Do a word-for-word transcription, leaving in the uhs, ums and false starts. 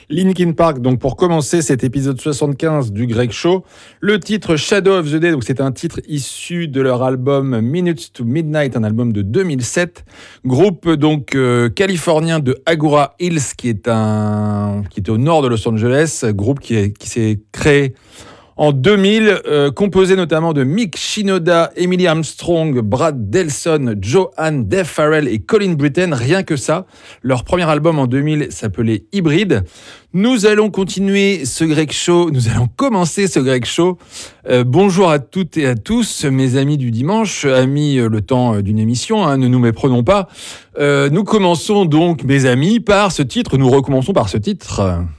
Linkin Park, donc pour commencer cet épisode soixante-quinze du Greg Show. Le titre Shadow of the Day, donc c'est un titre issu de leur album Minutes to Midnight, un album de deux mille sept. Groupe donc euh, californien de Agoura Hills, qui est un qui était au nord de Los Angeles, groupe qui, est, qui s'est créé en deux mille, euh, composé notamment de Mick Shinoda, Emily Armstrong, Brad Delson, Joanne, Dave Farrell et Colin Brittain, rien que ça. Leur premier album en deux mille s'appelait Hybrid. Nous allons continuer ce Greg Show, nous allons commencer ce Greg Show. Euh, bonjour à toutes et à tous, mes amis du dimanche, amis euh, le temps euh, d'une émission, hein, ne nous méprenons pas. Euh, nous commençons donc, mes amis, par ce titre, nous recommençons par ce titre...